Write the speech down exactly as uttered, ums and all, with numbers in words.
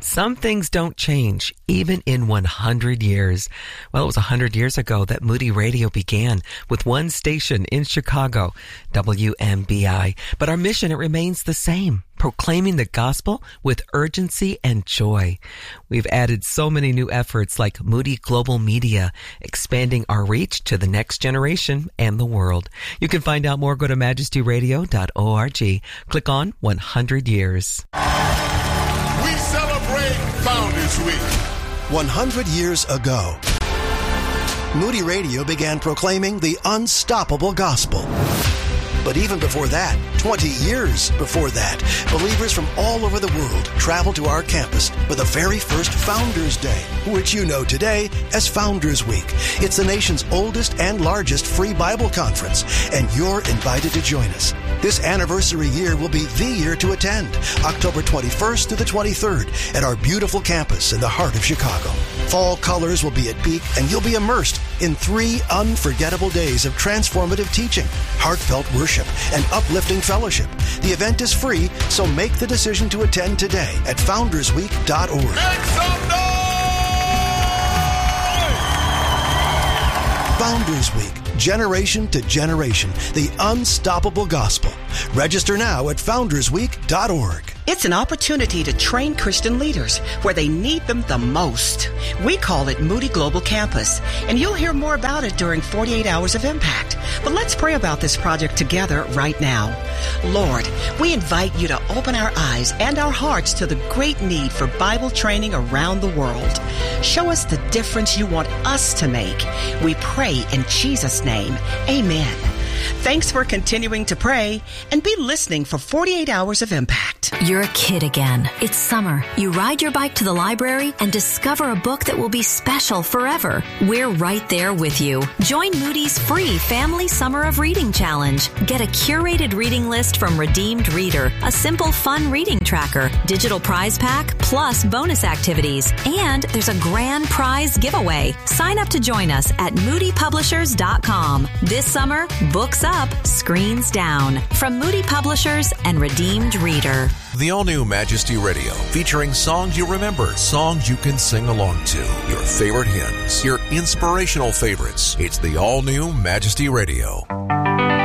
Some things don't change, even in one hundred years. Well, it was one hundred years ago that Moody Radio began with one station in Chicago, W M B I. But our mission, it remains the same, proclaiming the gospel with urgency and joy. We've added so many new efforts like Moody Global Media, expanding our reach to the next generation and the world. You can find out more. Go to majesty radio dot org. Click on one hundred years. We celebrate Founders Week. one hundred years ago, Moody Radio began proclaiming the unstoppable gospel. But even before that, twenty years before that, believers from all over the world traveled to our campus for the very first Founders Day, which you know today as Founders Week. It's the nation's oldest and largest free Bible conference, and you're invited to join us. This anniversary year will be the year to attend, October twenty-first to the twenty-third, at our beautiful campus in the heart of Chicago. Fall colors will be at peak, and you'll be immersed in three unforgettable days of transformative teaching, heartfelt worship, and uplifting fellowship. The event is free, so make the decision to attend today at founders week dot org. Make some noise! Founders Week, generation to generation, the unstoppable gospel. Register now at founders week dot org. It's an opportunity to train Christian leaders where they need them the most. We call it Moody Global Campus, and you'll hear more about it during forty-eight hours of Impact. But let's pray about this project together right now. Lord, we invite you to open our eyes and our hearts to the great need for Bible training around the world. Show us the difference you want us to make. We pray in Jesus' name. Amen. Thanks for continuing to pray, and be listening for forty-eight hours of Impact. You're a kid again. It's summer. You ride your bike to the library and discover a book that will be special forever. We're right there with you. Join Moody's free Family Summer of Reading Challenge. Get a curated reading list from Redeemed Reader, a simple, fun reading tracker, digital prize pack, plus bonus activities. And there's a grand prize giveaway. Sign up to join us at moody publishers dot com. This summer, books up, screens down. From Moody Publishers and Redeemed Reader. The all-new Majesty Radio, featuring songs you remember, songs you can sing along to, your favorite hymns, your inspirational favorites. It's the all-new Majesty Radio.